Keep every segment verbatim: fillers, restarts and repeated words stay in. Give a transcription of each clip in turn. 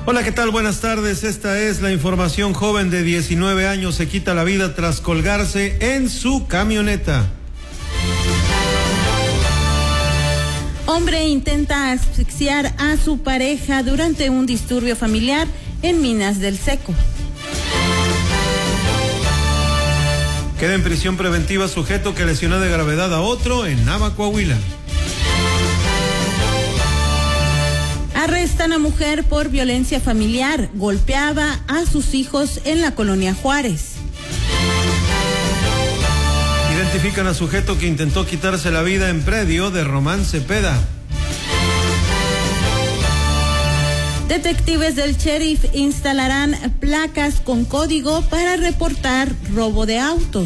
Hola, ¿qué tal? Buenas tardes. Esta es la información. Joven de diecinueve años se quita la vida tras colgarse en su camioneta. Hombre intenta asfixiar a su pareja durante un disturbio familiar en Minas del Seco. Queda en prisión preventiva sujeto que lesionó de gravedad a otro en Nava, Coahuila. Arrestan a mujer por violencia familiar. Golpeaba a sus hijos en la colonia Juárez. Identifican a sujeto que intentó quitarse la vida en predio de Román Cepeda. Detectives del sheriff instalarán placas con código para reportar robo de autos.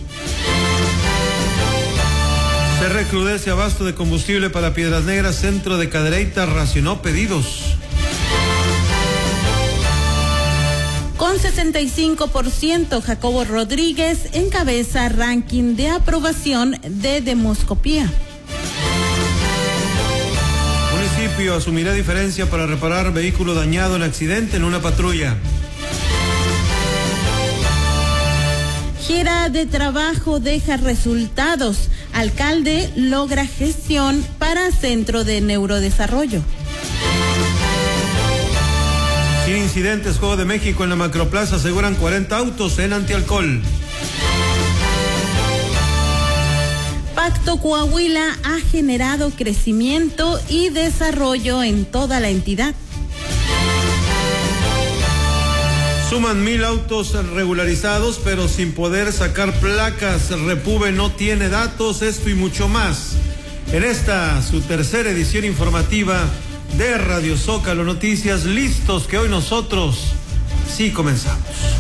Se recrudece abasto de combustible para Piedras Negras. Centro de Cadereyta racionó pedidos. Con sesenta y cinco por ciento, Jacobo Rodríguez encabeza ranking de aprobación de demoscopía. Municipio asumirá diferencia para reparar vehículo dañado en accidente en una patrulla. Gira de trabajo deja resultados. Alcalde logra gestión para Centro de Neurodesarrollo. Sin incidentes, Juego de México en la Macroplaza, aseguran cuarenta autos en antialcohol. Pacto Coahuila ha generado crecimiento y desarrollo en toda la entidad. Suman mil autos regularizados, pero sin poder sacar placas. Repube no tiene datos, esto y mucho más. En esta, su tercera edición informativa de Radio Zócalo Noticias, listos que hoy nosotros sí comenzamos.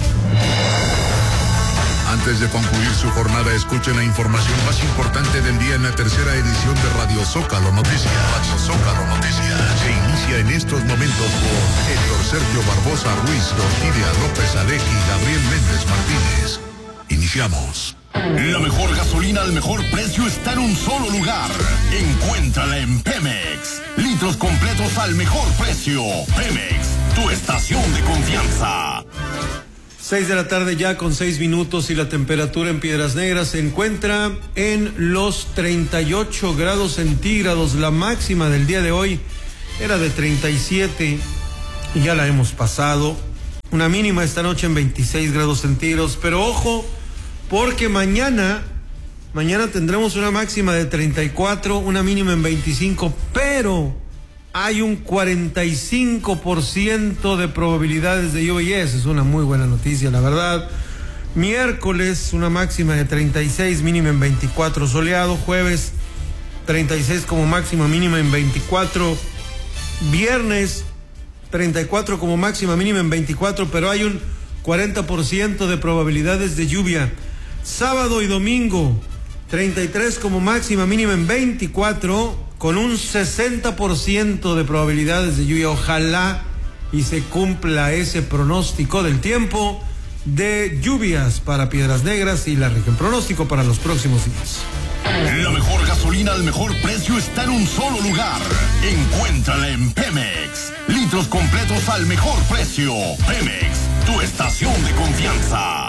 Antes de concluir su jornada, escuchen la información más importante del día en la tercera edición de Radio Zócalo Noticias. Radio Zócalo Noticias se inicia en estos momentos por Héctor Sergio Barbosa Ruiz, Orquídea López Alegui y Gabriel Méndez Martínez. Iniciamos. La mejor gasolina al mejor precio está en un solo lugar. Encuéntrala en Pemex. Litros completos al mejor precio. Pemex, tu estación de confianza. Seis de la tarde ya con seis minutos y la temperatura en Piedras Negras se encuentra en los treinta y ocho grados centígrados. La máxima del día de hoy era de treinta y siete y ya la hemos pasado. Una mínima esta noche en veintiséis grados centígrados, pero ojo, porque mañana, mañana tendremos una máxima de treinta y cuatro, una mínima en veinticinco, pero hay un cuarenta y cinco por ciento de probabilidades de lluvia y esa es una muy buena noticia, la verdad. Miércoles, una máxima de treinta y seis, mínima en veinticuatro, soleado. Jueves, treinta y seis como máxima, mínima en veinticuatro. Viernes, treinta y cuatro como máxima, mínima en veinticuatro, pero hay un cuarenta por ciento de probabilidades de lluvia. Sábado y domingo, treinta y tres como máxima, mínima en veinticuatro, con un sesenta por ciento de probabilidades de lluvia. Ojalá y se cumpla ese pronóstico del tiempo de lluvias para Piedras Negras y la región. Pronóstico para los próximos días. La mejor gasolina al mejor precio está en un solo lugar. Encuéntrala en Pemex. Litros completos al mejor precio. Pemex, tu estación de confianza.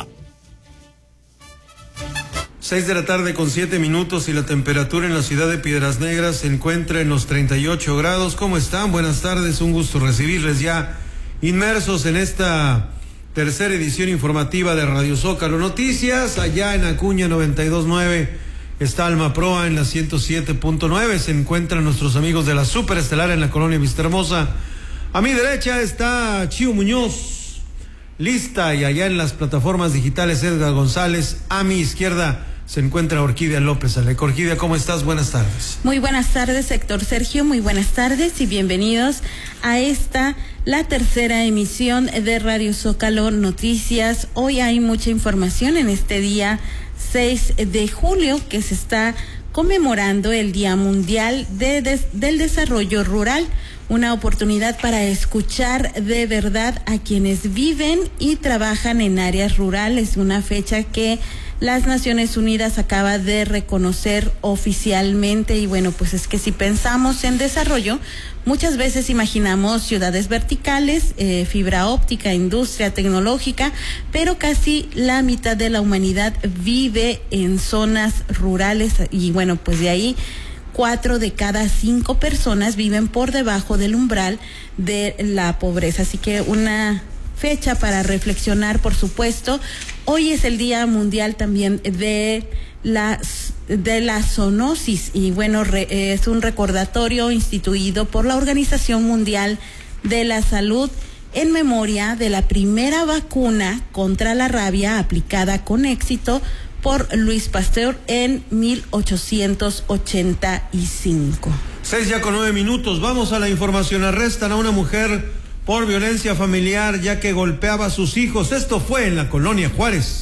Seis de la tarde con siete minutos y la temperatura en la ciudad de Piedras Negras se encuentra en los treinta y ocho grados. ¿Cómo están? Buenas tardes, un gusto recibirles ya inmersos en esta tercera edición informativa de Radio Zócalo Noticias. Allá en Acuña noventa y dos punto nueve está Alma Proa, en la ciento siete punto nueve se encuentran nuestros amigos de la Superestelar en la colonia Vistahermosa. A mi derecha está Chío Muñoz, lista, y allá en las plataformas digitales Edgar González. A mi izquierda se encuentra Orquídea López Alegui. Orquídea, ¿cómo estás? Buenas tardes. Muy buenas tardes, Héctor Sergio, muy buenas tardes y bienvenidos a esta, la tercera emisión de Radio Zócalo Noticias. Hoy hay mucha información en este día seis de julio, que se está conmemorando el Día Mundial de Des- del Desarrollo Rural, una oportunidad para escuchar de verdad a quienes viven y trabajan en áreas rurales, una fecha que las Naciones Unidas acaba de reconocer oficialmente. Y bueno, pues es que si pensamos en desarrollo, muchas veces imaginamos ciudades verticales, eh, fibra óptica, industria tecnológica, pero casi la mitad de la humanidad vive en zonas rurales y bueno, pues de ahí cuatro de cada cinco personas viven por debajo del umbral de la pobreza. Así que una fecha para reflexionar, por supuesto. Hoy es el Día Mundial también de la, de la zoonosis y bueno, re, es un recordatorio instituido por la Organización Mundial de la Salud en memoria de la primera vacuna contra la rabia aplicada con éxito por Luis Pasteur en mil ochocientos ochenta y cinco. Seis ya con nueve minutos, vamos a la información. Arrestan a una mujer por violencia familiar ya que golpeaba a sus hijos. Esto fue en la colonia Juárez.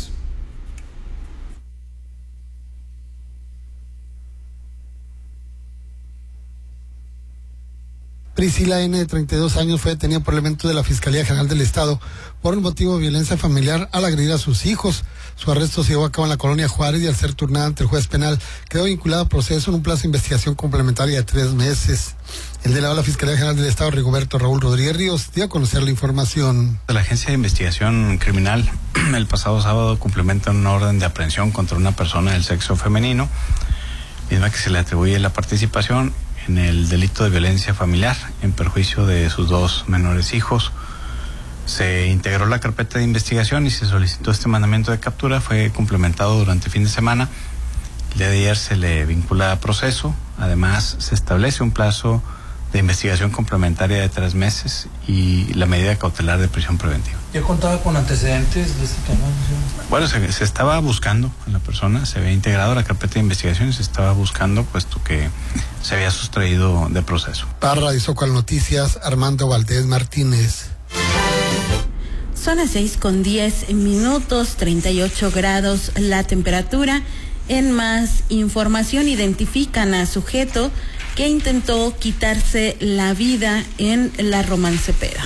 Priscila N., de treinta y dos años, fue detenida por elementos de la Fiscalía General del Estado por un motivo de violencia familiar al agredir a sus hijos. Su arresto se llevó a cabo en la colonia Juárez y al ser turnada ante el juez penal quedó vinculado a proceso en un plazo de investigación complementaria de tres meses. El delegado de la Fiscalía General del Estado, Rigoberto Raúl Rodríguez Ríos, dio a conocer la información. La Agencia de Investigación Criminal el pasado sábado complementa una orden de aprehensión contra una persona del sexo femenino, misma que se le atribuye la participación en el delito de violencia familiar en perjuicio de sus dos menores hijos. Se integró la carpeta de investigación y se solicitó este mandamiento de captura. Fue complementado durante el fin de semana. El día de ayer se le vincula a proceso. Además, se establece un plazo de investigación complementaria de tres meses y la medida cautelar de prisión preventiva. ¿Ya contaba con antecedentes de este tema? Bueno, se, se estaba buscando a la persona, se había integrado a la carpeta de investigación y se estaba buscando, puesto que se había sustraído de proceso. Para Radio Zócalo Noticias, Armando Valdés Martínez. Son las seis con diez minutos, treinta y ocho grados la temperatura. En más información, identifican a sujeto que intentó quitarse la vida en la Román Cepeda.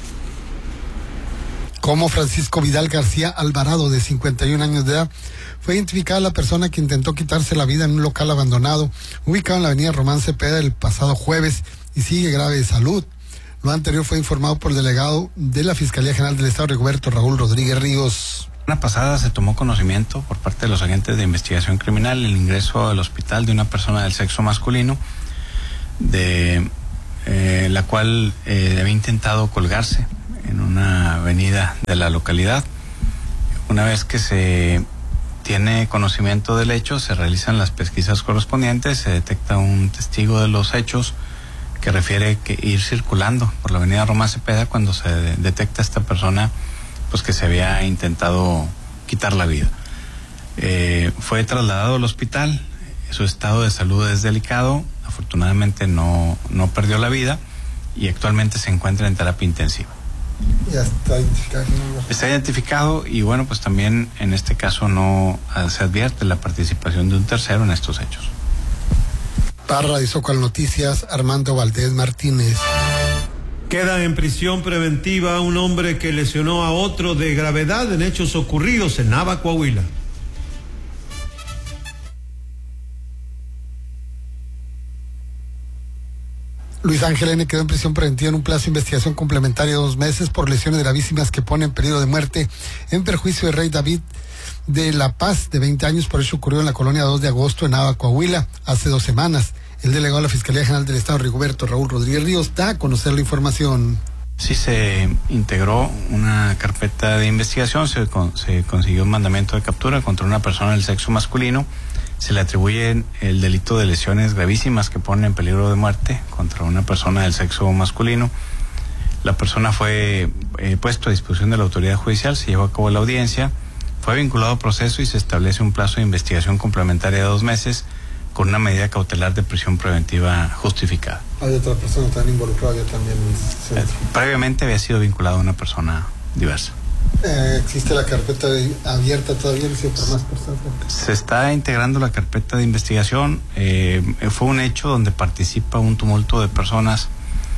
Como Francisco Vidal García Alvarado, de cincuenta y un años de edad, fue identificada la persona que intentó quitarse la vida en un local abandonado ubicado en la avenida Román Cepeda el pasado jueves y sigue grave de salud. Lo anterior fue informado por el delegado de la Fiscalía General del Estado, Rigoberto Raúl Rodríguez Ríos. La semana pasada se tomó conocimiento por parte de los agentes de investigación criminal el ingreso al hospital de una persona del sexo masculino, de eh, la cual eh, había intentado colgarse en una avenida de la localidad. Una vez que se tiene conocimiento del hecho, se realizan las pesquisas correspondientes, se detecta un testigo de los hechos que refiere que ir circulando por la avenida Román Cepeda cuando se de- detecta a esta persona pues que se había intentado quitar la vida. Eh, fue trasladado al hospital, su estado de salud es delicado, afortunadamente no, no perdió la vida y actualmente se encuentra en terapia intensiva. Ya está identificado. Está identificado y bueno, pues también en este caso no se advierte la participación de un tercero en estos hechos. Para Radio Zócalo Noticias, Armando Valdés Martínez. Queda en prisión preventiva un hombre que lesionó a otro de gravedad en hechos ocurridos en Nava, Coahuila. Luis Ángel N. quedó en prisión preventiva en un plazo de investigación complementaria de dos meses por lesiones de gravísimas que ponen en peligro de muerte en perjuicio de Rey David de La Paz, de veinte años, por eso ocurrió en la colonia dos de agosto en Nava, Coahuila, hace dos semanas. El delegado de la Fiscalía General del Estado, Rigoberto Raúl Rodríguez Ríos, da a conocer la información. Sí, se integró una carpeta de investigación, se, con, se consiguió un mandamiento de captura contra una persona del sexo masculino. Se le atribuye el delito de lesiones gravísimas que ponen en peligro de muerte contra una persona del sexo masculino. La persona fue eh, puesto a disposición de la autoridad judicial, se llevó a cabo la audiencia, fue vinculado a proceso y se establece un plazo de investigación complementaria de dos meses con una medida cautelar de prisión preventiva justificada. Hay otras personas tan involucradas ya también. Eh, previamente había sido vinculado a una persona diversa. Eh, ¿Existe la carpeta de, abierta todavía por más personas? Se está integrando la carpeta de investigación. Eh, fue un hecho donde participa un tumulto de personas,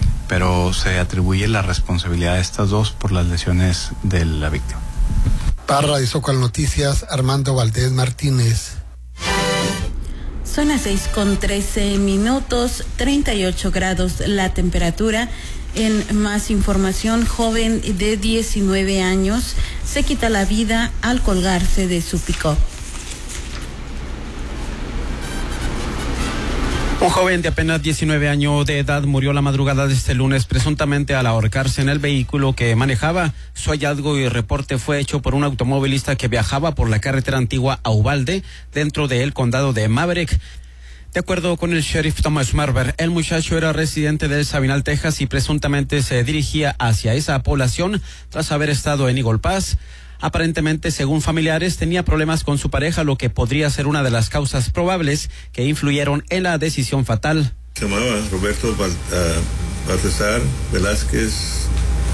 pero se atribuye la responsabilidad de estas dos por las lesiones de la víctima. Para Radio Zócalo Noticias, Armando Valdés Martínez. Son las seis con trece minutos, treinta y ocho grados la temperatura. En más información, joven de diecinueve años se quita la vida al colgarse de su pick-up. Un joven de apenas diecinueve años de edad murió la madrugada de este lunes presuntamente al ahorcarse en el vehículo que manejaba. Su hallazgo y reporte fue hecho por un automovilista que viajaba por la carretera antigua a Uvalde, dentro del condado de Maverick. De acuerdo con el sheriff Thomas Marber, el muchacho era residente de El Sabinal, Texas, y presuntamente se dirigía hacia esa población tras haber estado en Eagle Pass. Aparentemente, según familiares, tenía problemas con su pareja, lo que podría ser una de las causas probables que influyeron en la decisión fatal. Se llamaba Roberto Val, uh, Baltasar Velázquez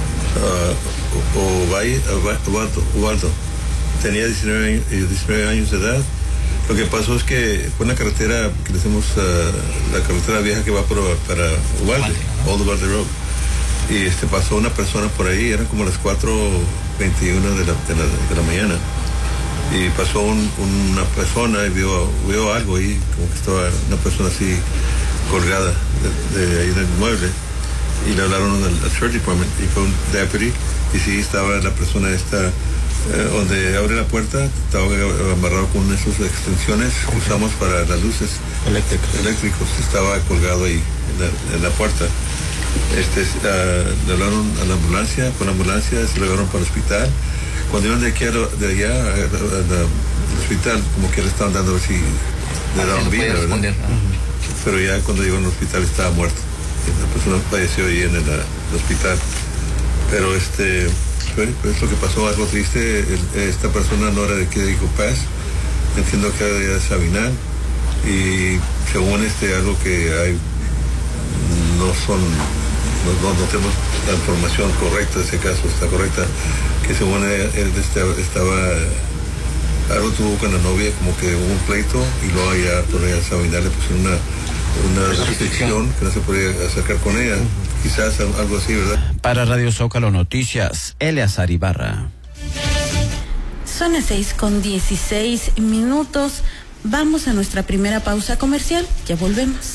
uh, Ovalle, Ubaldo, Ubaldo. Tenía diecinueve, diecinueve años de edad. Lo que pasó es que fue una carretera que le decimos uh, la carretera vieja que va por, para Ubalde, Old Ubalde Road. Y este, pasó una persona por ahí, eran como las cuatro veintiuno de la, de la, de la mañana. Y pasó un, una persona y vio, vio algo ahí, como que estaba una persona así colgada de, de ahí del mueble. Y le hablaron al, al Sheriff Department y fue un deputy. Y sí, estaba la persona esta, eh, donde abre la puerta, estaba amarrado con esas extensiones que usamos para las luces eléctricos. eléctricos. Estaba colgado ahí en la, en la puerta. Este, uh, le hablaron a la ambulancia, con la ambulancia se lo llevaron para el hospital. Cuando iban de aquí a lo, de allá a, a, a, al hospital, como que le estaban dando a ver si le daban vida, ¿verdad? Uh-huh. Pero ya cuando llegó al hospital estaba muerto. La persona falleció ahí en el, el hospital. Pero este, pues, pues lo que pasó, algo triste. El, esta persona no era de aquí de Eagle Pass, entiendo que era de Sabinal, y según este algo que hay, no son, no, no, no tenemos la información correcta de ese caso, está correcta, que según él, él estaba, estaba, algo tuvo con la novia, como que hubo un pleito, y luego allá por allá Sabinal le pusieron una, una restricción que no se podía acercar con ella, uh-huh. Quizás algo así, ¿verdad? Para Radio Zócalo Noticias, Eleazar Ibarra. Son las seis con dieciséis minutos, vamos a nuestra primera pausa comercial, ya volvemos.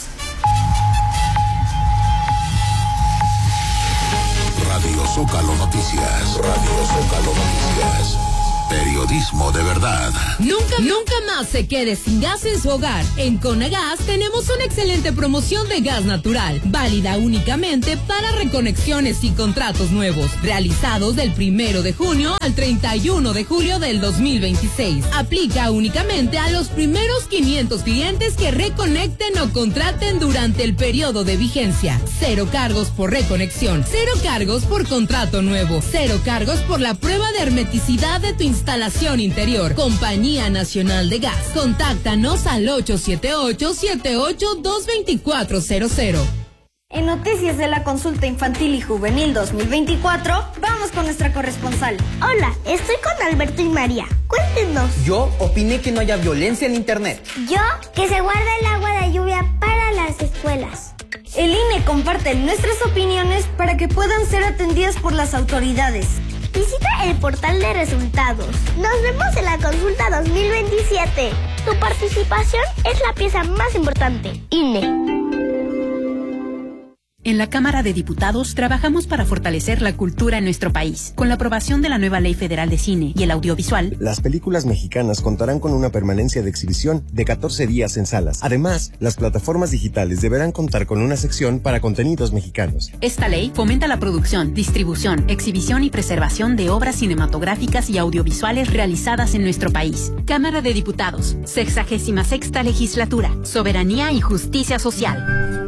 Radio Zócalo Noticias. Radio Zócalo Noticias. Periodismo de verdad. Nunca, nunca más se quede sin gas en su hogar. En Conagas tenemos una excelente promoción de gas natural, válida únicamente para reconexiones y contratos nuevos, realizados del primero de junio al treinta y uno de julio del dos mil veintiséis. Aplica únicamente a los primeros quinientos clientes que reconecten o contraten durante el periodo de vigencia. Cero cargos por reconexión, cero cargos por contrato nuevo, cero cargos por la prueba de hermeticidad de tu instalación interior. Compañía Nacional de Gas. Contáctanos al ocho siete ocho, siete ocho dos, dos cuatro cero cero. En Noticias de la Consulta Infantil y Juvenil dos mil veinticuatro, vamos con nuestra corresponsal. Hola, estoy con Alberto y María. Cuéntenos. Yo opiné que no haya violencia en internet. Yo, que se guarde el agua de lluvia para las escuelas. El I N E comparte nuestras opiniones para que puedan ser atendidas por las autoridades. Visita el portal de resultados. Nos vemos en la consulta dos mil veintisiete. Tu participación es la pieza más importante. I N E. En la Cámara de Diputados trabajamos para fortalecer la cultura en nuestro país. Con la aprobación de la nueva Ley Federal de Cine y el Audiovisual, las películas mexicanas contarán con una permanencia de exhibición de catorce días en salas. Además, las plataformas digitales deberán contar con una sección para contenidos mexicanos. Esta ley fomenta la producción, distribución, exhibición y preservación de obras cinematográficas y audiovisuales realizadas en nuestro país. Cámara de Diputados, sexagésima sexta legislatura, soberanía y justicia social.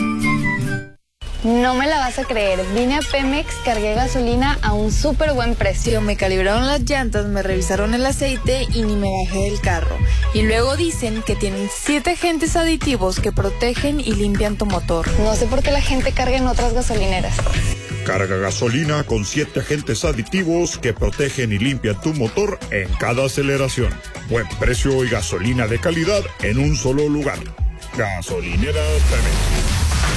No me la vas a creer, vine a Pemex, cargué gasolina a un súper buen precio. Me calibraron las llantas, me revisaron el aceite y ni me bajé del carro. Y luego dicen que tienen siete agentes aditivos que protegen y limpian tu motor. No sé por qué la gente carga en otras gasolineras. Carga gasolina con siete agentes aditivos que protegen y limpian tu motor en cada aceleración. Buen precio y gasolina de calidad en un solo lugar. Gasolineras Pemex.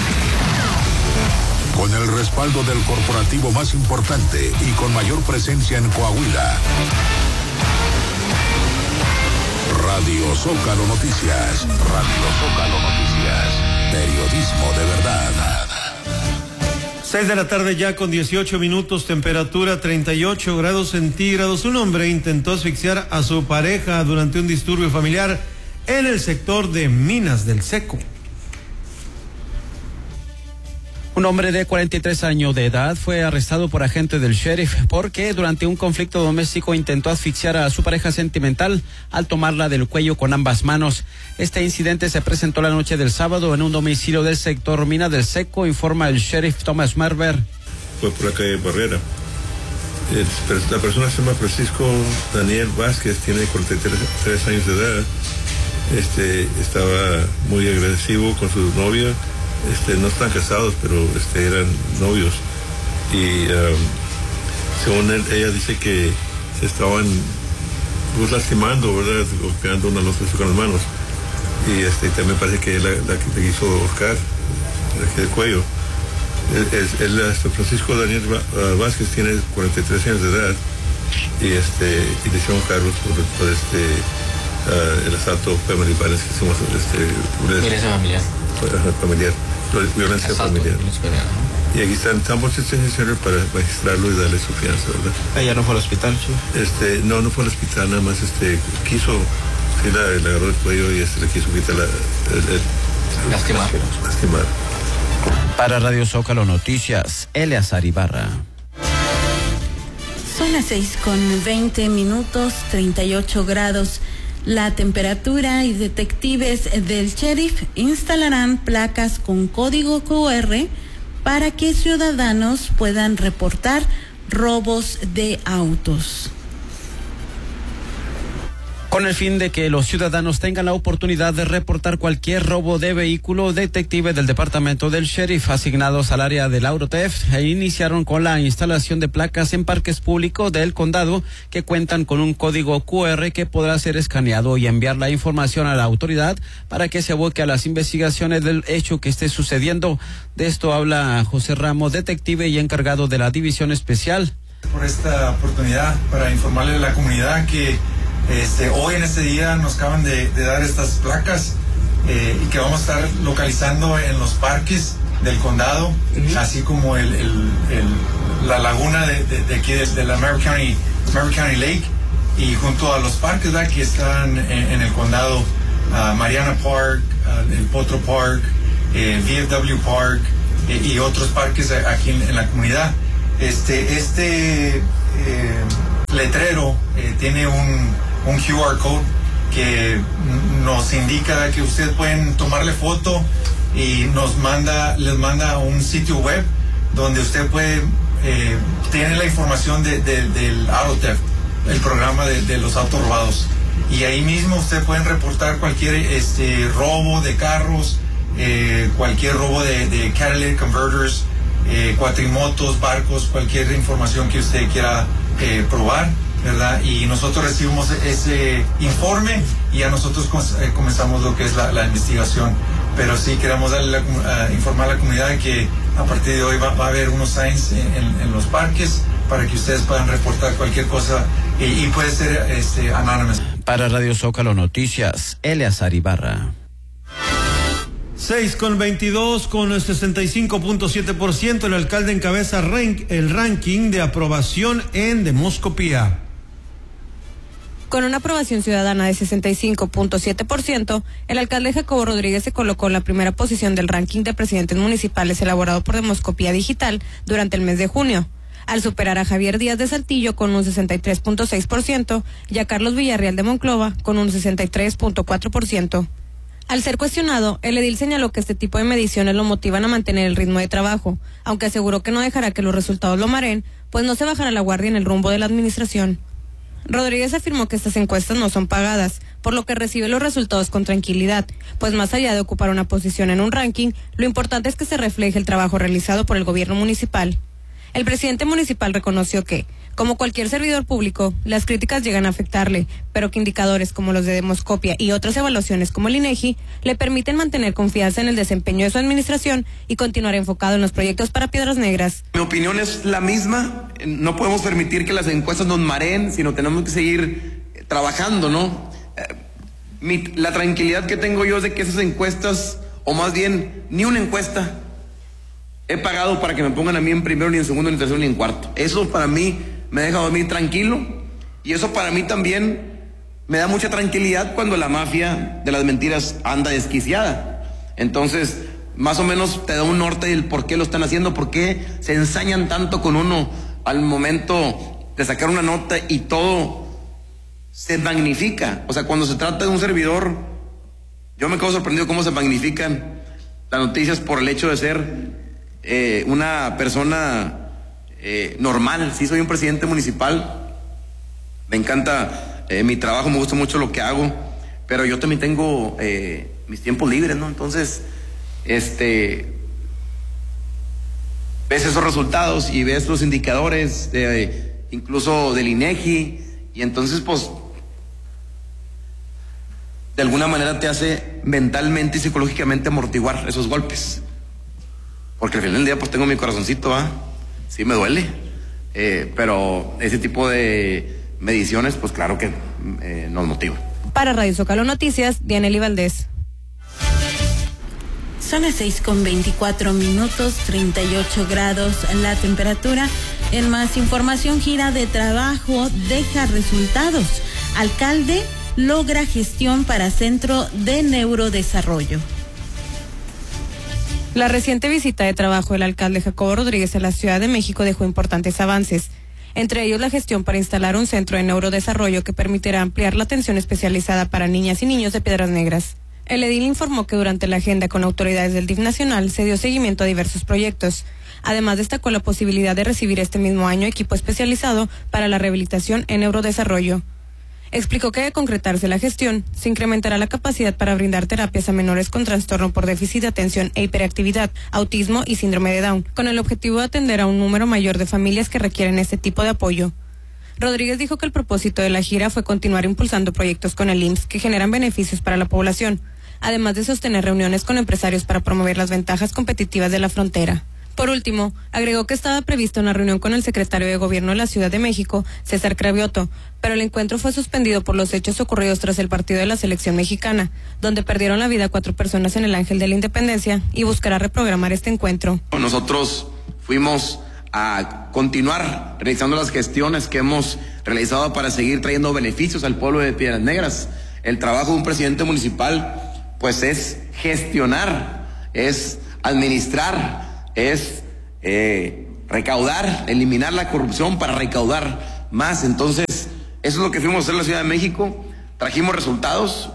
Con el respaldo del corporativo más importante y con mayor presencia en Coahuila. Radio Zócalo Noticias. Radio Zócalo Noticias. Periodismo de verdad. Seis de la tarde ya con dieciocho minutos, temperatura treinta y ocho grados centígrados. Un hombre intentó asfixiar a su pareja durante un disturbio familiar en el sector de Minas del Seco. Un hombre de cuarenta y tres años de edad fue arrestado por agentes del sheriff porque durante un conflicto doméstico intentó asfixiar a su pareja sentimental al tomarla del cuello con ambas manos. Este incidente se presentó la noche del sábado en un domicilio del sector Minas del Seco, informa el sheriff Thomas Merber. Fue por la calle Barrera. La persona se llama Francisco Daniel Vázquez, tiene cuarenta y tres años de edad. Este, estaba muy agresivo con su novia. Este, no están casados, pero este, eran novios. Y um, según él, ella dice que se estaban pues, lastimando, ¿verdad? Golpeando una a la otra con las manos. Y este, también parece que él la, la que le quiso ahorcar el cuello. El, el, el, Francisco Daniel Vázquez tiene cuarenta y tres años de edad y, este, y le hicieron cargos por, por este, uh, el asalto familiar, que hicimos este, violencia familiar. familiar. Violencia Asalto, familiar. ¿No? Y aquí están, estamos en para magistrarlo y darle su fianza, ¿verdad? ¿Ella no fue al hospital, chico? Este, no, no fue al hospital, nada más este, quiso, sí, la, le agarró el cuello y este, le quiso quitar la... El, el, lastimar. Lastimar. Para Radio Zócalo Noticias, Eleazar Ibarra. Son las seis con veinte minutos, treinta y ocho grados. La temperatura y detectives del sheriff instalarán placas con código Q R para que ciudadanos puedan reportar robos de autos. Con el fin de que los ciudadanos tengan la oportunidad de reportar cualquier robo de vehículo, detectives del departamento del sheriff asignados al área del autotheft e iniciaron con la instalación de placas en parques públicos del condado que cuentan con un código Q R que podrá ser escaneado y enviar la información a la autoridad para que se aboque a las investigaciones del hecho que esté sucediendo. De esto habla José Ramos, detective y encargado de la división especial. Por esta oportunidad para informarle a la comunidad que Este, hoy en este día nos acaban de, de dar estas placas eh, y que vamos a estar localizando en los parques del condado, uh-huh. así como el, el, el, la laguna de, de, de aquí de, de la Merritt County, Merritt County Lake, y junto a los parques ¿verdad? Que están en, en el condado, uh, Mariana Park, uh, el Potro Park, eh, V F W Park eh, y otros parques aquí en, en la comunidad. Este, este eh, letrero eh, tiene un un Q R code que nos indica que ustedes pueden tomarle foto y nos manda, les manda a un sitio web donde usted puede eh, tener la información de, de, del autotheft, el programa de, de los autos robados, y ahí mismo ustedes pueden reportar cualquier este robo de carros, eh, cualquier robo de, de catalytic converters, eh, cuatrimotos, barcos, cualquier información que usted quiera eh, probar, ¿verdad? Y nosotros recibimos ese informe y a nosotros comenzamos lo que es la, la investigación. Pero sí queremos darle la, uh, informar a la comunidad de que a partir de hoy va, va a haber unos signs en, en, en los parques para que ustedes puedan reportar cualquier cosa y, y puede ser este, anónimo. Para Radio Zócalo Noticias, Eleazar Ibarra. seis con veintidós, con el sesenta y cinco punto siete por ciento, el alcalde encabeza rank, el ranking de aprobación en Demoscopía. Con una aprobación ciudadana de sesenta y cinco punto siete por ciento, el alcalde Jacobo Rodríguez se colocó en la primera posición del ranking de presidentes municipales elaborado por Demoscopía Digital durante el mes de junio, al superar a Javier Díaz de Saltillo con un sesenta y tres punto seis por ciento y a Carlos Villarreal de Monclova con un sesenta y tres punto cuatro por ciento. Al ser cuestionado, el edil señaló que este tipo de mediciones lo motivan a mantener el ritmo de trabajo, aunque aseguró que no dejará que los resultados lo mareen, pues no se bajará la guardia en el rumbo de la administración. Rodríguez afirmó que estas encuestas no son pagadas, por lo que recibe los resultados con tranquilidad, pues más allá de ocupar una posición en un ranking, lo importante es que se refleje el trabajo realizado por el gobierno municipal. El presidente municipal reconoció que, como cualquier servidor público, las críticas llegan a afectarle, pero que indicadores como los de Demoscopia y otras evaluaciones como el INEGI le permiten mantener confianza en el desempeño de su administración y continuar enfocado en los proyectos para Piedras Negras. Mi opinión es la misma, no podemos permitir que las encuestas nos mareen, sino tenemos que seguir trabajando, ¿no? mi, la tranquilidad que tengo yo es de que esas encuestas, o más bien, ni una encuesta he pagado para que me pongan a mí en primero, ni en segundo, ni en tercero, ni en cuarto. Eso para mí me deja dormir tranquilo, y eso para mí también me da mucha tranquilidad cuando la mafia de las mentiras anda desquiciada. Entonces, más o menos te da un norte del por qué lo están haciendo, por qué se ensañan tanto con uno al momento de sacar una nota y todo se magnifica. O sea, cuando se trata de un servidor, yo me quedo sorprendido cómo se magnifican las noticias por el hecho de ser eh, una persona eh, normal. Sí, soy un presidente municipal, me encanta eh, mi trabajo, me gusta mucho lo que hago, pero yo también tengo eh, mis tiempos libres, ¿no? Entonces, este, ves esos resultados y ves los indicadores, de, incluso del INEGI, y entonces, pues, de alguna manera te hace mentalmente y psicológicamente amortiguar esos golpes. Porque al final del día, pues, tengo mi corazoncito, ¿ah? Sí me duele, eh, pero ese tipo de mediciones, pues, claro que eh, nos motiva. Para Radio Zócalo Noticias, Dianely Valdés. Son las seis con veinticuatro minutos, treinta y ocho grados la temperatura. En más información, gira de trabajo deja resultados. Alcalde logra gestión para Centro de Neurodesarrollo. La reciente visita de trabajo del alcalde Jacobo Rodríguez a la Ciudad de México dejó importantes avances, entre ellos la gestión para instalar un centro de neurodesarrollo que permitirá ampliar la atención especializada para niñas y niños de Piedras Negras. El edil informó que durante la agenda con autoridades del D I F nacional se dio seguimiento a diversos proyectos. Además, destacó la posibilidad de recibir este mismo año equipo especializado para la rehabilitación en neurodesarrollo. Explicó que de concretarse la gestión, se incrementará la capacidad para brindar terapias a menores con trastorno por déficit de atención e hiperactividad, autismo y síndrome de Down, con el objetivo de atender a un número mayor de familias que requieren este tipo de apoyo. Rodríguez dijo que el propósito de la gira fue continuar impulsando proyectos con el I M S S que generan beneficios para la población, además de sostener reuniones con empresarios para promover las ventajas competitivas de la frontera. Por último, agregó que estaba prevista una reunión con el secretario de Gobierno de la Ciudad de México, César Cravioto, pero el encuentro fue suspendido por los hechos ocurridos tras el partido de la selección mexicana, donde perdieron la vida cuatro personas en el Ángel de la Independencia, y buscará reprogramar este encuentro. Nosotros fuimos a continuar realizando las gestiones que hemos realizado para seguir trayendo beneficios al pueblo de Piedras Negras. El trabajo de un presidente municipal, pues, es gestionar, es administrar, es eh, recaudar, eliminar la corrupción para recaudar más. Entonces, eso es lo que fuimos a hacer en la Ciudad de México. Trajimos resultados.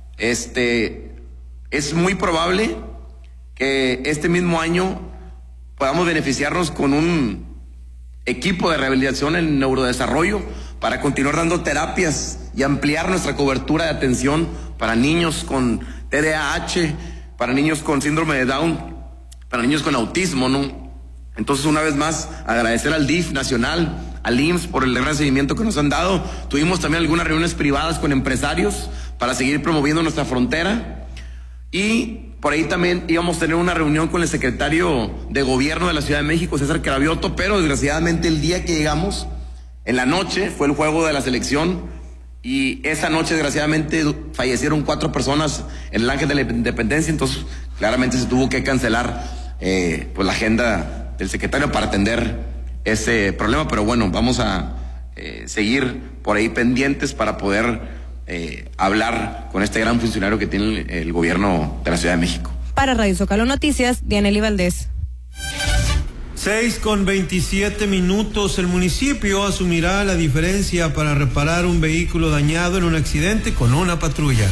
Este, es muy probable que este mismo año podamos beneficiarnos con un equipo de rehabilitación en neurodesarrollo para continuar dando terapias y ampliar nuestra cobertura de atención para niños con T D A H, para niños con síndrome de Down, para niños con autismo, ¿no? Entonces, una vez más, agradecer al D I F nacional, al I M S S por el gran seguimiento que nos han dado. Tuvimos también algunas reuniones privadas con empresarios para seguir promoviendo nuestra frontera, y por ahí también íbamos a tener una reunión con el secretario de Gobierno de la Ciudad de México, César Cravioto, pero desgraciadamente el día que llegamos, en la noche, fue el juego de la selección, y esa noche desgraciadamente fallecieron cuatro personas en el Ángel de la Independencia. Entonces claramente se tuvo que cancelar eh, pues la agenda del secretario para atender ese problema, pero bueno, vamos a eh, seguir por ahí pendientes para poder eh, hablar con este gran funcionario que tiene el, el gobierno de la Ciudad de México. Para Radio Zócalo Noticias, Dianely Valdés. Seis con veintisiete minutos. El municipio asumirá la diferencia para reparar un vehículo dañado en un accidente con una patrulla.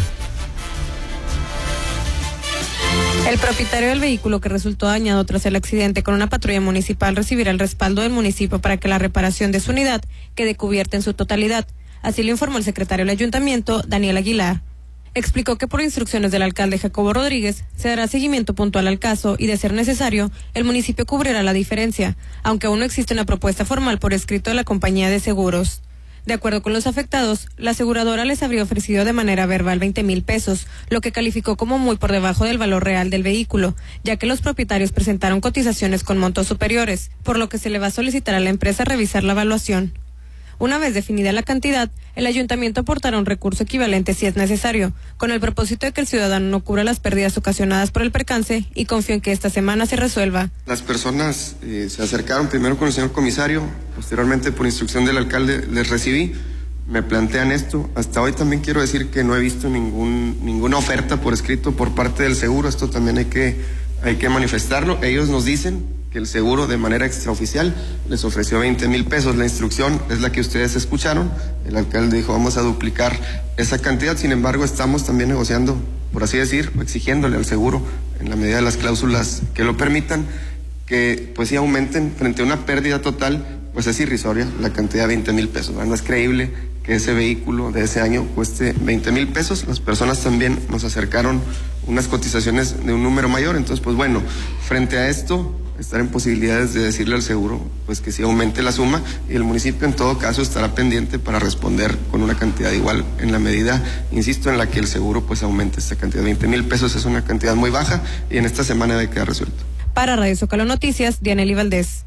El propietario del vehículo que resultó dañado tras el accidente con una patrulla municipal recibirá el respaldo del municipio para que la reparación de su unidad quede cubierta en su totalidad. Así lo informó el secretario del ayuntamiento, Daniel Aguilar. Explicó que por instrucciones del alcalde Jacobo Rodríguez se dará seguimiento puntual al caso y, de ser necesario, el municipio cubrirá la diferencia, aunque aún no existe una propuesta formal por escrito de la compañía de seguros. De acuerdo con los afectados, la aseguradora les habría ofrecido de manera verbal veinte mil pesos, lo que calificó como muy por debajo del valor real del vehículo, ya que los propietarios presentaron cotizaciones con montos superiores, por lo que se le va a solicitar a la empresa revisar la evaluación. Una vez definida la cantidad, el ayuntamiento aportará un recurso equivalente si es necesario, con el propósito de que el ciudadano no cubra las pérdidas ocasionadas por el percance, y confío en que esta semana se resuelva. Las personas eh, se acercaron primero con el señor comisario, posteriormente por instrucción del alcalde les recibí, me plantean esto. Hasta hoy también quiero decir que no he visto ningún, ninguna oferta por escrito por parte del seguro, esto también hay que, hay que manifestarlo. Ellos nos dicen que el seguro de manera extraoficial les ofreció veinte mil pesos. La instrucción es la que ustedes escucharon. El alcalde dijo vamos a duplicar esa cantidad. Sin embargo, estamos también negociando, por así decir, exigiéndole al seguro, en la medida de las cláusulas que lo permitan, que pues sí aumenten frente a una pérdida total, pues es irrisoria la cantidad de veinte mil pesos. No es creíble que ese vehículo de ese año cueste veinte mil pesos. Las personas también nos acercaron unas cotizaciones de un número mayor. Entonces, pues bueno, frente a esto, estar en posibilidades de decirle al seguro pues que sí aumente la suma, y el municipio en todo caso estará pendiente para responder con una cantidad igual en la medida, insisto, en la que el seguro pues aumente esta cantidad. veinte mil pesos es una cantidad muy baja y en esta semana debe quedar resuelto. Para Radio Zócalo Noticias, Dianely Valdés.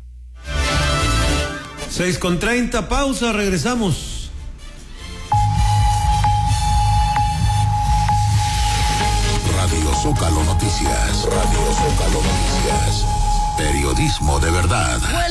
seis con treinta, pausa, regresamos. Radio Zócalo Noticias, Radio Zócalo Noticias, periodismo de verdad.